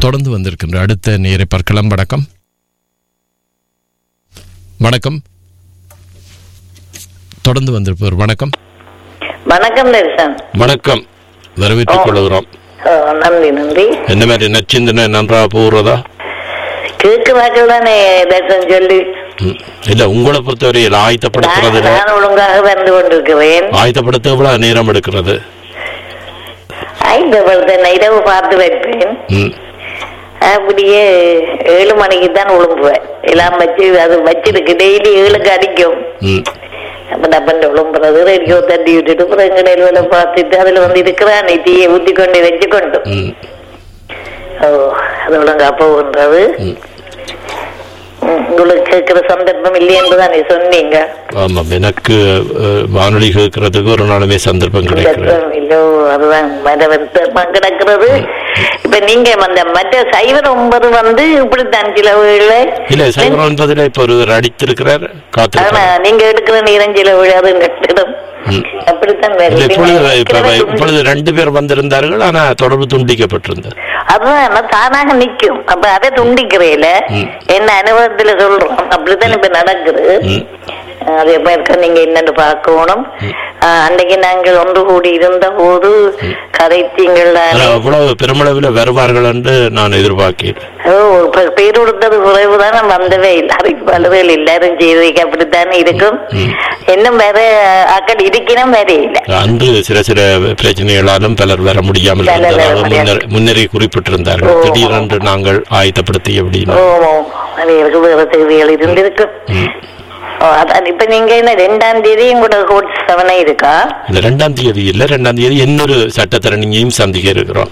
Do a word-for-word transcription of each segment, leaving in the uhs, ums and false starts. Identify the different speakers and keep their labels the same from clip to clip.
Speaker 1: தொடர்ந்து வந்திருக்கின்ற அடுத்த நேரை பார்க்கலாம். வணக்கம் வணக்கம் தொடர்ந்து வந்திருப்பவர். வணக்கம்
Speaker 2: வணக்கம் தரிசன்.
Speaker 1: வணக்கம், வரவேற்றுக் கொள்கிறோம்.
Speaker 2: நன்றி நன்றி.
Speaker 1: என்ன மாதிரி நச்சிந்தனை நன்றா போறதா
Speaker 2: கேக்கு வாக்கள் தானே தரிசன் சொல்லி
Speaker 1: இல்ல, உங்களை பொறுத்தவரையில் ஆயத்தப்படுத்துறது
Speaker 2: நான் ஒழுங்காக வந்து கொண்டிருக்கிறேன்.
Speaker 1: ஆயத்தப்படுத்த எவ்வளவு நேரம் எடுக்கிறது?
Speaker 2: ஆயத்தப்படுத்த இரவு பார்த்து வைப்பேன். அப்படியே ஏழு மணிக்கு தான் ஒழுங்குவேன். எல்லாம் வச்சு அது வச்சிருக்கு டெய்லி ஏழுக்கு அடிக்கும். அப்ப டப்பன் ஒழுங்குறது ரேடியோ தட்டி விட்டுட்டு அப்புறம் எங்கடையில் வேலை பார்த்துட்டு அதுல வந்து இருக்கிறான் தீயை ஊத்தி கொண்டு வச்சு கொண்டு ஓ அது ஒழுங்கா போகுன்றது. உங்களுக்கு கேட்கிற சந்தர்ப்பம் இல்லை என்றுதானே சொன்னீங்க.
Speaker 1: ஆமாம், எனக்கு வானொலி கேட்கறதுக்கு ஒரு நாளுமே சந்தர்ப்பம் கிடைக்கிறது
Speaker 2: இல்லோ, அதுதான் கிடக்கிறது. இப்ப நீங்க அந்த மற்ற சைவர் ஒன்பது வந்து இப்படித்தான் சில
Speaker 1: இல்ல, சைவர் ஒன்பதுல இப்ப ஒரு அடித்திருக்கிறார் காத்து.
Speaker 2: நீங்க எடுக்கிற நேரம் சில விழாது கட்டிடம் அப்படித்தான்.
Speaker 1: இப்பொழுது ரெண்டு பேர் வந்திருந்தார்கள், ஆனா தொடர்பு துண்டிக்கப்பட்டிருந்தார்.
Speaker 2: அதுதான் தானாக நிக்கும். அப்ப அதை துண்டிக்கிறேல என்ன அனுபவத்துல சொல்றோம். அப்படித்தான் இப்ப நடக்குது. அது எப்ப இருக்க நீங்க என்னன்னு பார்க்கணும். அன்னைக்கு நாங்கள் ஒன்று கூடி இருந்த போது கதைத்தீங்கள்
Speaker 1: அவ்வளவு பெருமளவில் வருவார்கள் என்று நான் எதிர்பார்க்கிறேன்.
Speaker 2: ஓ, பேர் கொடுத்தது குறைவுதான். நம்ம வந்தவே இல்லை. அதுக்கு பலர்கள் எல்லாரும் செய்திக்கு அப்படித்தானே இருக்கும். இன்னும் வேற ஆக்கள் இருக்கணும் வேற இல்லை.
Speaker 1: அன்று சில சில பிரச்சனைகளாலும் பலர் வர முடியாமல் முன்னரே குறிப்பிட்டிருந்தார்கள். திடீரென்று நாங்கள் ஆயத்தப்படுத்தி அப்படின்னு
Speaker 2: வேற செய்திகள் இருந்திருக்கும். இப்ப நீங்க என்ன ரெண்டாம் தேதி உங்களோட கோட் செவனே இருக்கா?
Speaker 1: இல்ல, ரெண்டாம் தேதி இல்ல, ரெண்டாம் தேதி இன்னொரு சட்டத்தரணியையும் சந்திக்க இருக்கிறோம்.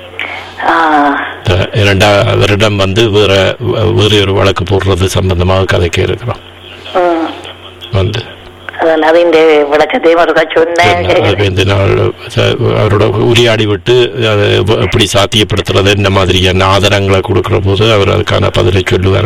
Speaker 1: இரண்டாம் வந்து வேற வேறு ஒரு வழக்கு போடுறது சம்பந்தமாக கதைக்க இருக்கிறோம். வந்து அவரோட உரையாடி விட்டு எப்படி சாத்தியப்படுத்துறது என்ன மாதிரியான ஆதாரங்களை கொடுக்கிற போது அவர் அதுக்கான பதிலை சொல்லுவார்.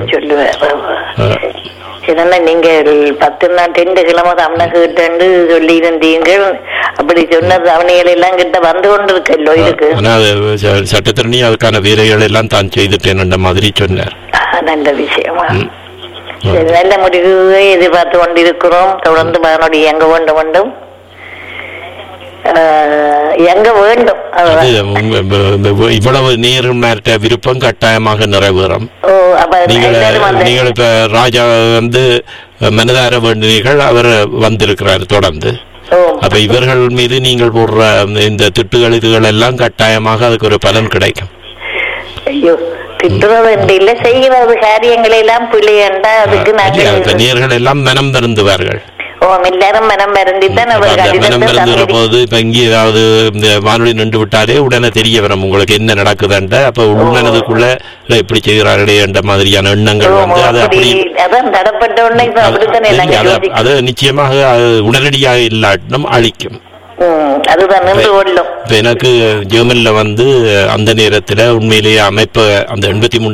Speaker 2: நீங்க பத்து நாள் ரெண்டு கிழமை தமிழக கிட்ட சொல்லி இருந்தீங்கள். அப்படி சொன்னது அவனிகள் எல்லாம் கிட்ட வந்து கொண்டு இருக்கல்லோ இருக்கு.
Speaker 1: சட்டத்திரணி அதுக்கான வேலைகள் எல்லாம் தான் செய்துட்டேன் மாதிரி சொன்னார்.
Speaker 2: நல்ல விஷயமா, நல்ல முடிவு எதிர்பார்த்து கொண்டிருக்கிறோம். தொடர்ந்து மகனுடைய எங்க வேண்டும் வேண்டும் எங்க வேண்டும்.
Speaker 1: இவ்வளவு நேரம் விருப்பம் கட்டாயமாக நிறைவேறும். நீங்கள் இப்ப ராஜா வந்து மனதார வேண்டினீர்கள், அவர் வந்திருக்கிறார் தொடர்ந்து. அப்ப இவர்கள் மீது நீங்கள் போடுற இந்த திட்டுகள் இதுகள் எல்லாம் கட்டாயமாக அதுக்கு ஒரு பலன் கிடைக்கும்.
Speaker 2: ஐயோ, திட்டுறது இல்ல, செய்கிறது காரியங்களை எல்லாம் பிள்ளைண்டா அதுக்கு
Speaker 1: நேர்கள் எல்லாம் மனம் வருந்துவார்கள்.
Speaker 2: எல்லாரும் மனம் மறந்துதான்
Speaker 1: மனம் மறந்துற போது இப்ப இங்கே ஏதாவது இந்த வானொலி நின்று விட்டாலே உடனே தெரிய வரும் உங்களுக்கு என்ன நடக்குதுன்ற. அப்ப உள்மனதுக்குள்ள இப்படி செய்கிறார்களே என்ற மாதிரியான எண்ணங்கள் வந்து அது அப்படி அது நிச்சயமாக உடனடியாக இல்லாட்டினும் அழிக்கும். எனக்கு ஜெர்மன்ல வந்து அந்த நேரத்துல உண்மையிலேயே அமைப்ப அந்த எண்பத்தி மூணு